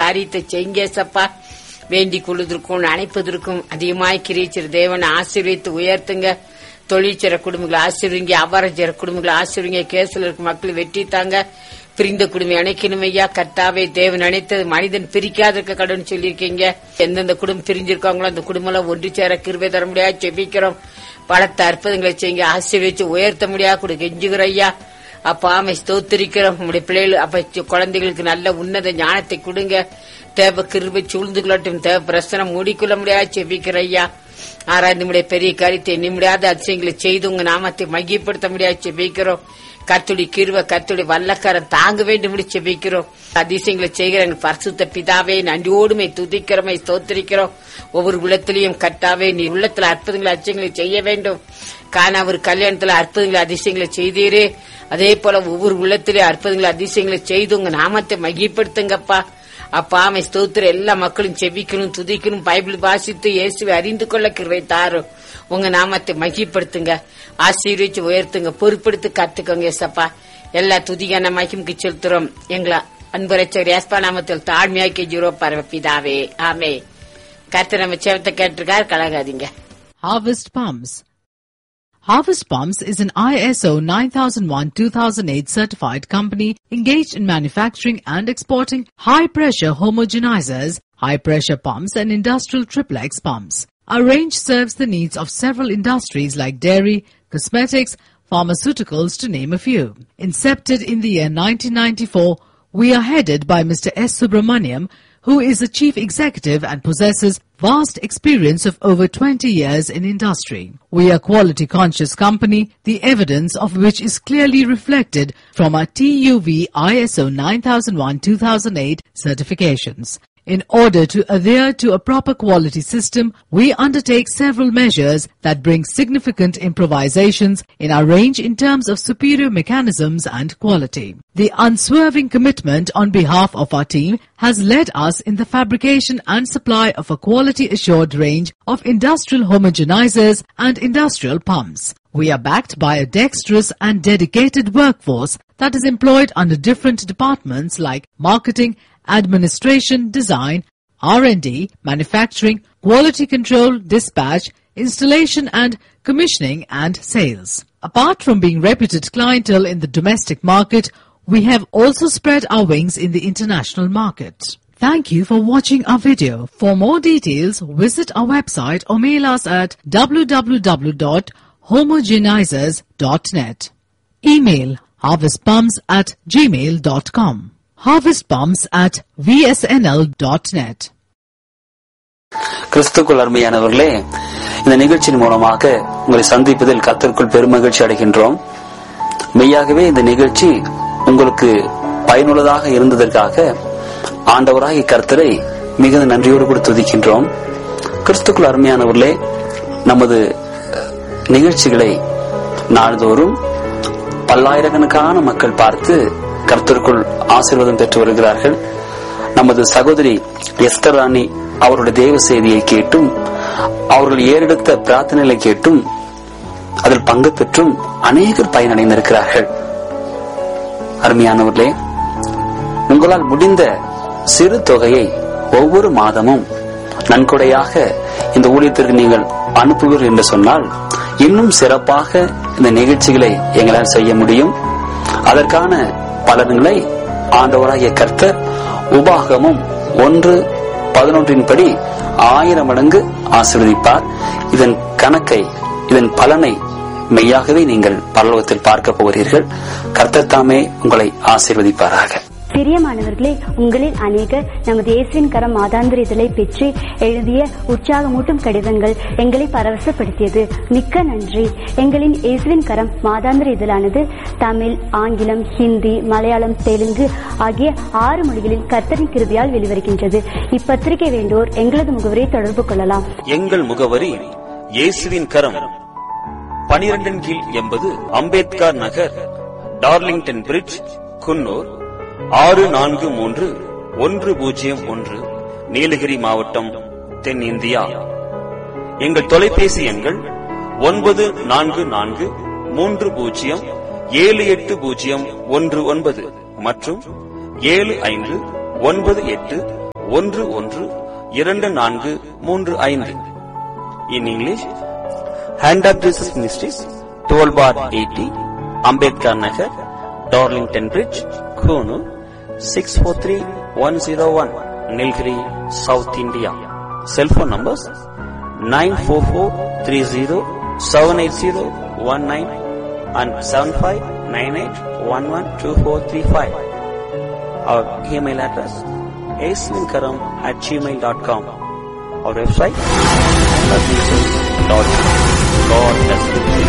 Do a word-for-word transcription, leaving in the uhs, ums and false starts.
காரியத்தை செய்யுங்க சப்பா. வேண்டிக் கொள்வதற்கும் அணைப்பதற்கும் அதிகமாய் கிரீச்சர் தேவனை ஆசீர்வித்து உயர்த்துங்க. தொழிற்சர குடும்பங்களை ஆசீர்வீங்க, அபாரஜர குடும்பங்களை ஆசீர்வீங்க. கேசல இருக்க மக்கள் வெற்றி தாங்க. பிரிந்த குடும்பம் அணைக்கணும் ஐயா. கர்த்தாவே தேவன் அணைத்தது மனிதன் பிரிக்காத இருக்க கடவுள்னு சொல்லியிருக்கீங்க. எந்தெந்த குடும்பம் பிரிஞ்சிருக்காங்களோ அந்த குடும்பம் ஒன்று சேர கிருபை தர முடியாது செபிக்கிறோம். பலத்த அற்புதங்களை செய்யுங்க, ஆசீர்வதிச்சு உயர்த்த முடியாது கொடுக்க கெஞ்சுகிற ஐயா. அப்பா ஆமை ஸ்தோத்திரிக்கிறோம். உங்களுடைய பிள்ளைகள் அப்ப குழந்தைகளுக்கு நல்ல உன்னத ஞானத்தை கொடுங்க. தேவ கிருபை சூழ்ந்து கொள்ளட்டும். தேவ பிரசனம் மூடிக்கொள்ள முடியாது செபிக்கிற ஐயா. ஆராய்ந்து முடிய பெரிய காரியத்தை எண்ணி முடியாத அதிசயங்களை செய்து உங்க நாமத்தை மையப்படுத்த முடியாது செபிக்கிறோம். கர்த்தருடைய கிருபை கர்த்தருடைய வல்லக்கரம் தாங்க வேண்டும் செபிக்கிறோம். அதிசயங்களை செய்கிற எங்க பரிசுத்த பிதாவே நன்றியோடுமை துதிக்கிறோமை ஸ்தோத்திரிக்கிறோம். ஒவ்வொரு உள்ளத்திலையும் கர்த்தாவே நீ உள்ளத்துல அற்புதங்களை அதிசயங்களை செய்ய வேண்டும். காண ஒரு கல்யாணத்துல அற்புதங்களை அதிசயங்களை செய்தீரே, அதே போல ஒவ்வொரு உள்ளத்திலே அற்புதங்களை அதிசயங்களை செய்து உங்க நாமத்தை மையப்படுத்துங்கப்பா. அப்பா ஆமை ஸ்தோத்திர எல்லா மக்களும் செபிக்கணும், துதிக்கணும், பைபிள் வாசித்து இயேசுவை அறிந்து கொள்ள கிருபை தாரும். உங்க நாமத்தை மகிப்படுத்துங்க, ஆசீர்வதிச்சு உயர்த்துங்க, பொறுப்படுத்தி கத்துக்கோங்க ஏசப்பா. எல்லா துதிகான மகிமுக்கு செலுத்துறோம். எங்களை அன்பு ரட்சகர் ஏசப்பா நாமத்தில் தாழ்மையாக்கி ஜீரோ பரவப்பிதாவே ஆமே. கர்த்தர் நம்ம செவத்தை கேட்டிருக்கார், கலகாதீங்க. Harvest Palms. Harvest Palms is an I S O nine thousand one two thousand eight certified company engaged in manufacturing and exporting high-pressure homogenizers, high-pressure pumps and industrial triplex pumps. Our range serves the needs of several industries like dairy, cosmetics, pharmaceuticals to name a few. Incepted in the year nineteen ninety-four, we are headed by Mister S. Subramaniam, who is the chief executive and possesses vast experience of over twenty years in industry. We are a quality-conscious company, the evidence of which is clearly reflected from our T U V I S O nine thousand one two thousand eight certifications. In order to adhere to a proper quality system, we undertake several measures that bring significant improvisations in our range in terms of superior mechanisms and quality. The unswerving commitment on behalf of our team has led us in the fabrication and supply of a quality-assured range of industrial homogenizers and industrial pumps. We are backed by a dexterous and dedicated workforce that is employed under different departments like marketing, administration, design, R and D, manufacturing, quality control, dispatch, installation and commissioning and sales. Apart from being reputed clientele in the domestic market, we have also spread our wings in the international market. Thank you for watching our video. For more details, visit our website or mail us at w w w dot homogenizers dot net. Email harvestpumps at gmail dot com. harvestpumps at v s n l dot net. கிறிஸ்துக்குள் அருமையானவர்களே, இந்த நிகழ்ச்சியின் மூலமாக உங்களை சந்திப்பதில் கர்த்தருக்குள் பெருமகிழ்ச்சி அடைகின்றோம். மெய்யாகவே இந்த நிகழ்ச்சி உங்களுக்கு பயனுள்ளதாக இருந்ததற்காக ஆண்டவராகிய கர்த்தரை மிகுந்த நன்றியோடு கூட துதிக்கின்றோம். கிறிஸ்துக்குள் அருமையானவர்களே, நமது நிகழ்ச்சிகளை நாள்தோறும் பல்லாயிரக்கணக்கான மக்கள் பார்த்து கர்த்தருக்குள் ஆசீர்வாதம் பெற்று வருகிறார்கள். நமது சகோதரி எஸ்தர் ராணி அவருடைய தேவ செய்தியை கேட்டும் அவர்கள் ஏறெடுத்த பிரார்த்தனைகளை கேட்டும் அதில் பங்கு பெற்றும் அநேகர் பயனடைந்திருக்கிறார்கள். அருமையானவர்களே, உங்களால் முடிந்த சிறு தொகையை ஒவ்வொரு மாதமும் நன்கொடையாக இந்த ஊழியத்திற்கு நீங்கள் அனுப்புவீர்கள் என்று சொன்னால் இன்னும் சிறப்பாக இந்த நிகழ்ச்சிகளை எங்களால் செய்ய முடியும். அதற்கான பலன்களை ஆண்டவராகிய கர்த்தர் உபாகமும் ஒன்று பதினொன்றின் படி ஆயிரம் மடங்கு ஆசீர்வதிப்பார். இதன் கணக்கை, இதன் பலனை மெய்யாகவே நீங்கள் பரலோகத்தில் பார்க்க போகிறீர்கள். கர்த்தர் தாமே உங்களை ஆசீர்வதிப்பாராக. பிரியமானவர்களே, உங்களில் அநேகர் நமது இயேசுவின் கரம் மாதாந்திர இதழை பெற்று எழுதிய உற்சாகமூட்டும் கடிதங்கள் எங்களை பரவசப்படுத்தியது. மிக்க நன்றி. எங்களின் இயேசுவின் கரம் மாதாந்திர இதழானது தமிழ், ஆங்கிலம், ஹிந்தி, மலையாளம், தெலுங்கு ஆகிய ஆறு மொழிகளில் கர்த்தரின் கிருபையால் வெளிவருகின்றது. இப்பத்திரிகை வேண்டோர் எங்களது முகவரியை தொடர்பு கொள்ளலாம். எங்கள் முகவரி இயேசுவின் கரம், பனிரெண்டின் கீழ் எண்பது அம்பேத்கர் நகர், டார்லிங்டன் பிரிட்ஜ், குன்னூர் ஆறு நான்கு மூன்று ஒன்று பூஜ்ஜியம் ஒன்று, நீலகிரி மாவட்டம், தென்னிந்தியா. எங்கள் தொலைபேசி எண்கள் ஒன்பது நான்கு நான்கு மூன்று பூஜ்ஜியம் ஏழு எட்டு பூஜ்ஜியம் ஒன்று ஒன்பது மற்றும் ஏழு ஐந்து ஒன்பது எட்டு ஒன்று ஒன்று இரண்டு நான்கு மூன்று ஐந்து. In English, hand of Jesus ministries, twelve bar eighty, Ambedkar Nagar, Darlington bridge, Coonoor, six four three one zero one, Nilgiri, south India. Cellphone numbers nine four four three zero seven eight zero one nine and seven five nine eight one one two four three five. Our email address asvinkaram at gmail dot com. Our website, god bless you.